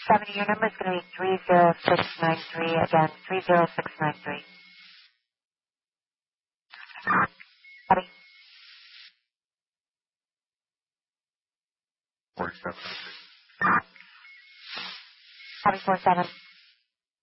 70, your number is going to be 30693. Again, 30693. Copy. 47. Copy 47.